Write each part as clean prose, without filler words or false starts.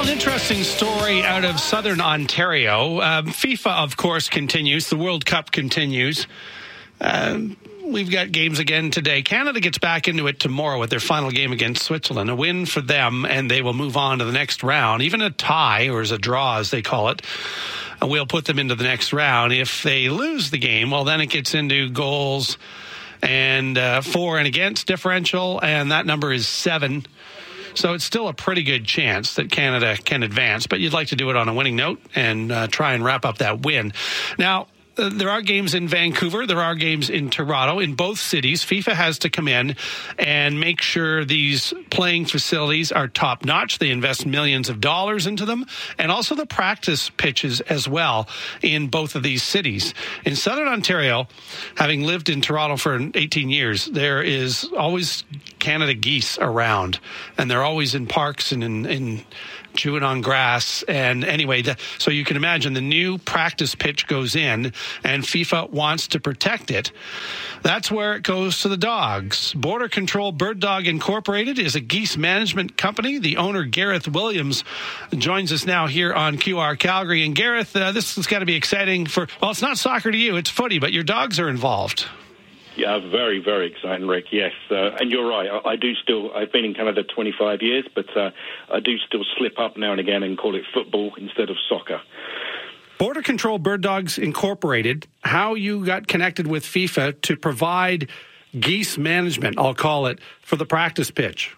An interesting story out of southern Ontario. FIFA, of course, continues. The World Cup continues. We've got games again today. Canada gets back into it tomorrow with their final game against Switzerland. A win for them, and they will move on to the next round. Even a tie, or as a draw, as they call it, will put them into the next round. If they lose the game, well, then it gets into goals and for and against differential, and that number is 7. So it's still a pretty good chance that Canada can advance, but you'd like to do it on a winning note and try and wrap up that win. Now, there are games in Vancouver. There are games in Toronto. In both cities, FIFA has to come in and make sure these playing facilities are top-notch. They invest millions of dollars into them, and also the practice pitches as well in both of these cities. In Southern Ontario, having lived in Toronto for 18 years, there is always Canada geese around, and they're always in parks and in chewing on grass. And anyway, so you can imagine the new practice pitch goes in and FIFA wants to protect it. That's where it goes to the dogs. Border Control Bird Dog Incorporated is a geese management company. The owner, Gareth Williams, joins us now here on QR Calgary. And Gareth, this has got to be exciting well, it's not soccer to you, it's footy, but your dogs are involved. Yeah, very, very exciting, Rick, yes. And you're right, I've been in Canada 25 years, but I do still slip up now and again and call it football instead of soccer. Border Control Bird Dogs Incorporated, how you got connected with FIFA to provide geese management, I'll call it, for the practice pitch.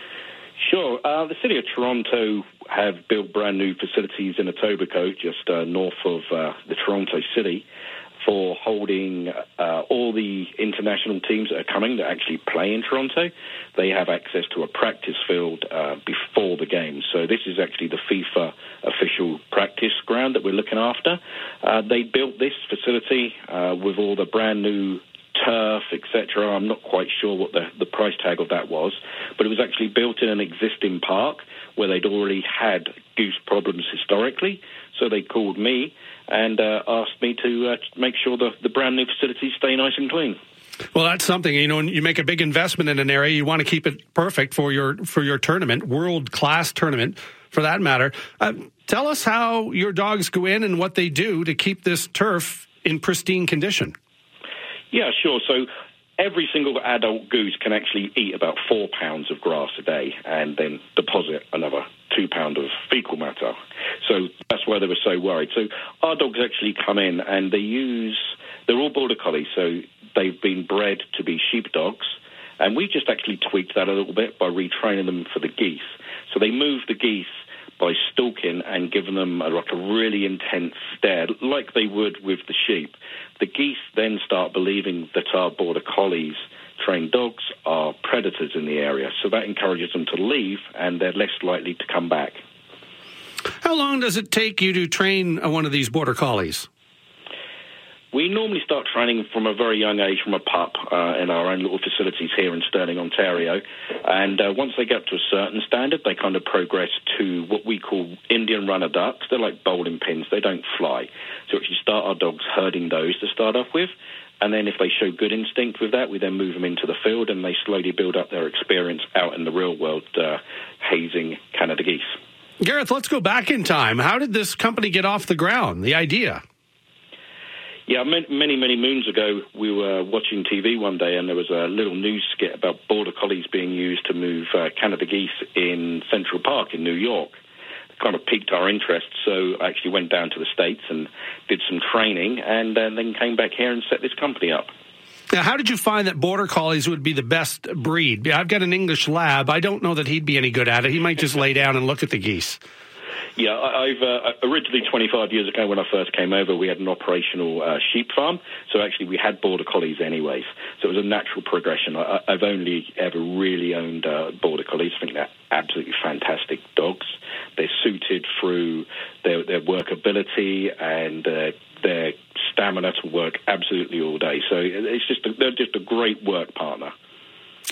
Sure. The City of Toronto have built brand new facilities in Etobicoke, just north of the Toronto City, for holding all the international teams that are coming that actually play in Toronto. They have access to a practice field before the game. So this is actually the FIFA official practice ground that we're looking after. They built this facility with all the brand new turf, etc. I'm not quite sure what the price tag of that was, but it was actually built in an existing park where they'd already had goose problems historically. So they called me and asked me to make sure the brand new facilities stay nice and clean. Well, that's something, when you make a big investment in an area, you want to keep it perfect for your tournament, world-class tournament, for that matter. Tell us how your dogs go in and what they do to keep this turf in pristine condition. Yeah, sure. So every single adult goose can actually eat about 4 pounds of grass a day and then deposit another 2 pounds of fecal matter. So that's why they were so worried. So our dogs actually come in and they're all border collies, so they've been bred to be sheepdogs. And we just actually tweaked that a little bit by retraining them for the geese. So they move the geese by stalking and giving them a really intense stare, like they would with the sheep. The geese then start believing that our border collies, trained dogs, are predators in the area. So that encourages them to leave, and they're less likely to come back. How long does it take you to train one of these border collies? We normally start training from a very young age, from a pup, in our own little facilities here in Stirling, Ontario. And once they get to a certain standard, they kind of progress to what we call Indian runner ducks. They're like bowling pins. They don't fly. So we actually start our dogs herding those to start off with. And then if they show good instinct with that, we then move them into the field, and they slowly build up their experience out in the real world, hazing Canada geese. Gareth, let's go back in time. How did this company get off the ground, the idea? Yeah, many, many moons ago, we were watching TV one day, and there was a little news skit about border collies being used to move Canada geese in Central Park in New York. It kind of piqued our interest, so I actually went down to the States and did some training, and then came back here and set this company up. Now, how did you find that border collies would be the best breed? I've got an English lab. I don't know that he'd be any good at it. He might just lay down and look at the geese. Yeah, I've originally 25 years ago when I first came over, we had an operational sheep farm. So actually we had border collies anyways. So it was a natural progression. I've only ever really owned border collies. I think they're absolutely fantastic dogs. They're suited through their workability and their stamina to work absolutely all day. So they're just a great work partner.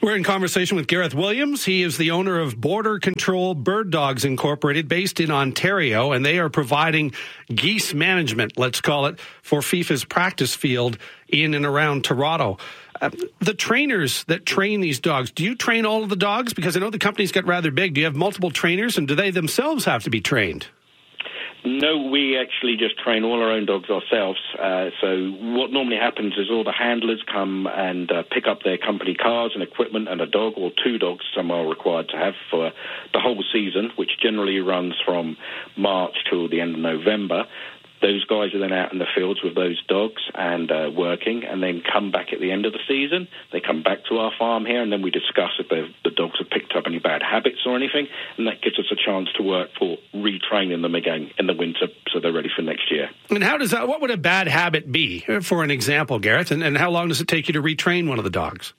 We're in conversation with Gareth Williams. He is the owner of Border Control Bird Dogs Incorporated, based in Ontario, and they are providing geese management, let's call it, for FIFA's practice field in and around Toronto. The trainers that train these dogs, do you train all of the dogs? Because I know the company's got rather big. Do you have multiple trainers, and do they themselves have to be trained? No, we actually just train all our own dogs ourselves. So what normally happens is all the handlers come and pick up their company cars and equipment and a dog or two dogs, some are required to have for the whole season, which generally runs from March till the end of November. Those guys are then out in the fields with those dogs and working, and then come back at the end of the season. They come back to our farm here, and then we discuss if the dogs have picked up any bad habits or anything, and that gives us a chance to work for retraining them again in the winter so they're ready for next year. And how does that? What would a bad habit be, for an example, Gareth? And how long does it take you to retrain one of the dogs?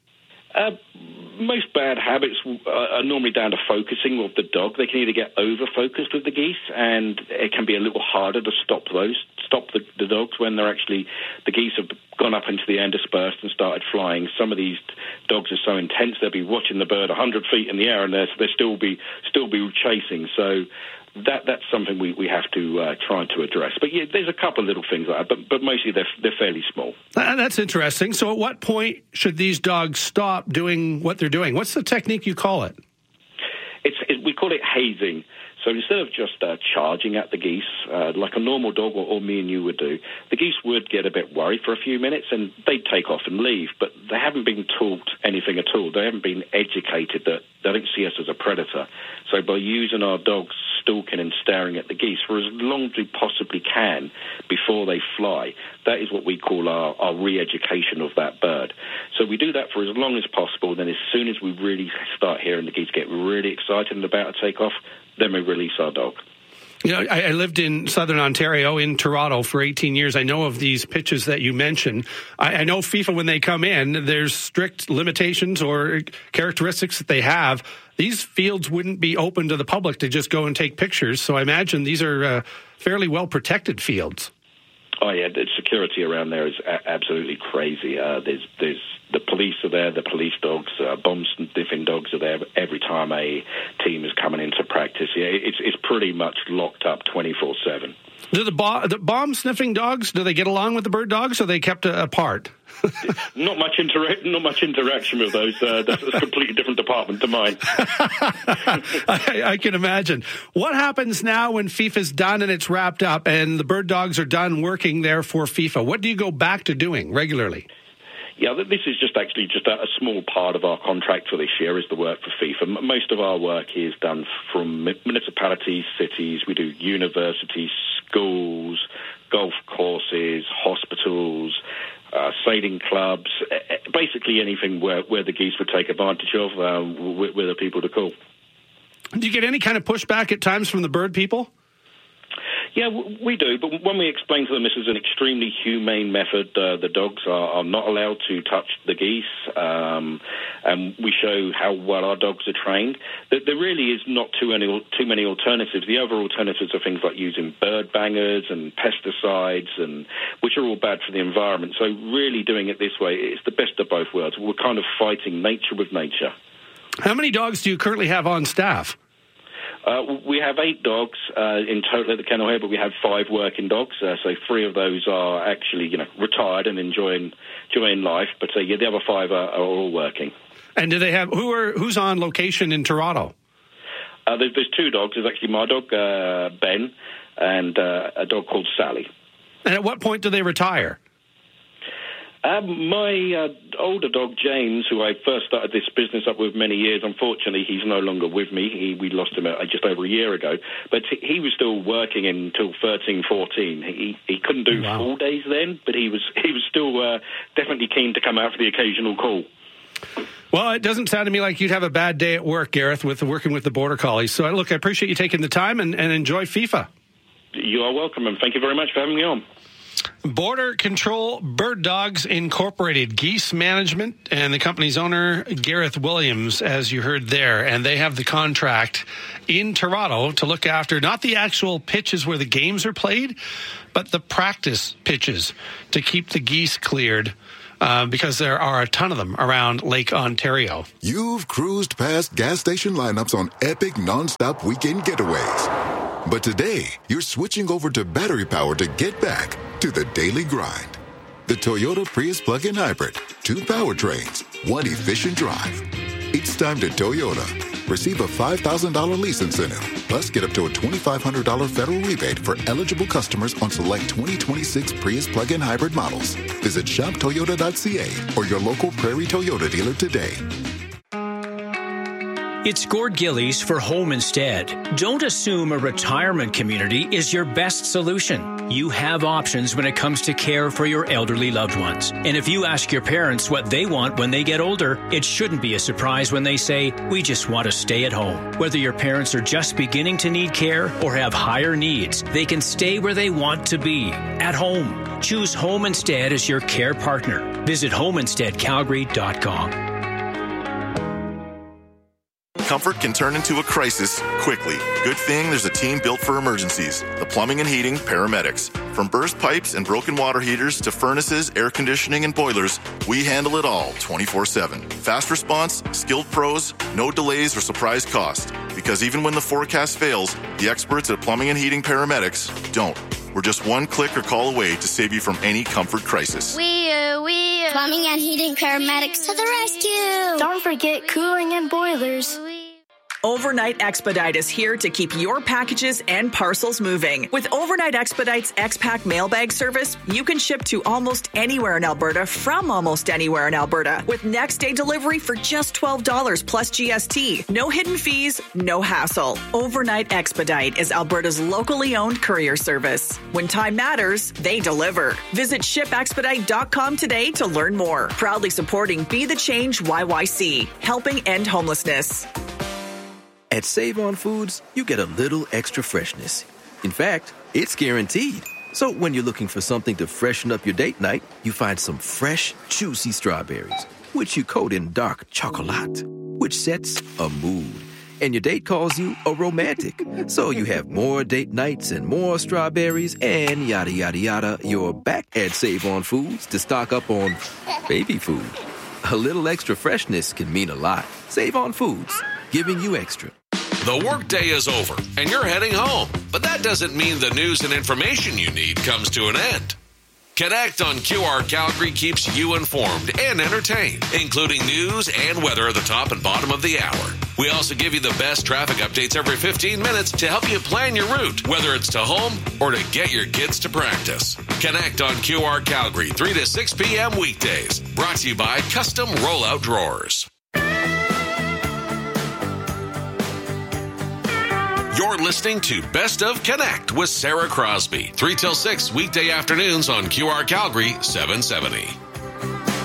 Most bad habits are normally down to focusing of the dog. They can either get over-focused with the geese, and it can be a little harder to stop the dogs when the geese have gone up into the air and dispersed and started flying. Some of these dogs are so intense, they'll be watching the bird 100 feet in the air, and they'll still be chasing. So that's something we have to try to address. But yeah, there's a couple of little things like that, but mostly they're fairly small. That's interesting. So at what point should these dogs stop doing what they're doing? What's the technique you call it? We call it hazing. So instead of just charging at the geese, like a normal dog or me and you would do, the geese would get a bit worried for a few minutes and they'd take off and leave. But they haven't been taught anything at all. They haven't been educated that they don't see us as a predator. So by using our dogs stalking and staring at the geese for as long as we possibly can before they fly, that is what we call our re-education of that bird. So we do that for as long as possible. Then as soon as we really start hearing the geese get really excited and about to take off, then we release our dog. You know, I lived in southern Ontario, in Toronto, for 18 years. I know of these pitches that you mentioned. I know FIFA, when they come in, there's strict limitations or characteristics that they have. These fields wouldn't be open to the public to just go and take pictures. So I imagine these are fairly well-protected fields. Oh, yeah, the security around there is absolutely crazy. There's the police are there, the police dogs, bomb-sniffing dogs are there every time a team is coming into practice. Yeah, it's pretty much locked up 24/7. Do the bomb-sniffing dogs, do they get along with the bird dogs, or are they kept apart? Not much interaction with those. That's a completely different department to mine. I can imagine. What happens now when FIFA's done and it's wrapped up and the bird dogs are done working there for FIFA? What do you go back to doing regularly? Yeah, this is just a small part of our contract for this year is the work for FIFA. Most of our work is done from municipalities, cities. We do universities, schools, golf courses, hospitals, sailing clubs, basically anything where the geese would take advantage of, we're the people to call. Do you get any kind of pushback at times from the bird people? Yeah, we do, but when we explain to them this is an extremely humane method, the dogs are not allowed to touch the geese, and we show how well our dogs are trained, there really is not too many alternatives. The other alternatives are things like using bird bangers and pesticides, and which are all bad for the environment. So really doing it this way, it's the best of both worlds. We're kind of fighting nature with nature. How many dogs do you currently have on staff? We have 8 dogs in total at the kennel here, but we have 5 working dogs. So 3 of those are actually, retired and enjoying life. But the other 5 are all working. And do they have who's on location in Toronto? There's 2 dogs. There's actually my dog Ben and a dog called Sally. And at what point do they retire? My older dog, James, who I first started this business up with many years, unfortunately, he's no longer with me. We lost him just over a year ago. But he was still working until 13, 14. He couldn't do full days then, but he was still definitely keen to come out for the occasional call. Well, it doesn't sound to me like you'd have a bad day at work, Gareth, with working with the Border Collies. So, look, I appreciate you taking the time and enjoy FIFA. You are welcome, and thank you very much for having me on. Border Control Bird Dogs Incorporated, geese management, and the company's owner, Gareth Williams, as you heard there. And they have the contract in Toronto to look after not the actual pitches where the games are played, but the practice pitches to keep the geese cleared because there are a ton of them around Lake Ontario. You've cruised past gas station lineups on epic non-stop weekend getaways. But today, you're switching over to battery power to get back to the daily grind. The Toyota Prius plug-in hybrid. 2 powertrains, 1 efficient drive. It's time to Toyota. Receive a $5,000 lease incentive. Plus, get up to a $2,500 federal rebate for eligible customers on select 2026 Prius plug-in hybrid models. Visit shoptoyota.ca or your local Prairie Toyota dealer today. It's Gord Gillies for Home Instead. Don't assume a retirement community is your best solution. You have options when it comes to care for your elderly loved ones. And if you ask your parents what they want when they get older, it shouldn't be a surprise when they say, we just want to stay at home. Whether your parents are just beginning to need care or have higher needs, they can stay where they want to be, at home. Choose Home Instead as your care partner. Visit homeinsteadcalgary.com. Comfort can turn into a crisis quickly. Good thing there's a team built for emergencies. The Plumbing and Heating Paramedics. From burst pipes and broken water heaters to furnaces, air conditioning, and boilers, we handle it all 24/7. Fast response, skilled pros, no delays or surprise cost. Because even when the forecast fails, the experts at Plumbing and Heating Paramedics don't. We're just one click or call away to save you from any comfort crisis. Plumbing and Heating Paramedics to the rescue. Don't forget cooling and boilers. Overnight Expedite is here to keep your packages and parcels moving. With Overnight Expedite's X-Pack mailbag service, you can ship to almost anywhere in Alberta from almost anywhere in Alberta with next day delivery for just $12 plus GST. No hidden fees, no hassle. Overnight Expedite is Alberta's locally owned courier service. When time matters, they deliver. Visit shipexpedite.com today to learn more. Proudly supporting Be the Change YYC, helping end homelessness. At Save On Foods, you get a little extra freshness. In fact, it's guaranteed. So when you're looking for something to freshen up your date night, you find some fresh, juicy strawberries, which you coat in dark chocolate, which sets a mood. And your date calls you a romantic. So you have more date nights and more strawberries and yada, yada, yada. You're back at Save On Foods to stock up on baby food. A little extra freshness can mean a lot. Save On Foods, giving you extra. The workday is over, and you're heading home. But that doesn't mean the news and information you need comes to an end. Connect on QR Calgary keeps you informed and entertained, including news and weather at the top and bottom of the hour. We also give you the best traffic updates every 15 minutes to help you plan your route, whether it's to home or to get your kids to practice. Connect on QR Calgary, 3 to 6 p.m. weekdays. Brought to you by Custom Rollout Drawers. You're listening to Best of Connect with Sarah Crosby, 3 till 6 weekday afternoons on QR Calgary 770.